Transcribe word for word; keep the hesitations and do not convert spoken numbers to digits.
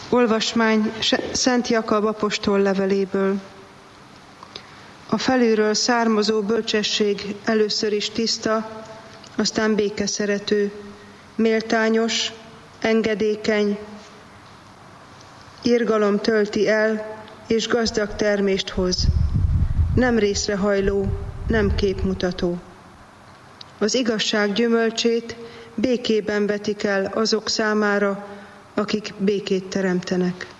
Olvasmány Szent Jakab apostol leveléből. A felülről származó bölcsesség először is tiszta, aztán békeszerető, méltányos, engedékeny, irgalom tölti el, és gazdag termést hoz. Nem részrehajló, nem képmutató. Az igazság gyümölcsét békében vetik el azok számára, akik békét teremtenek.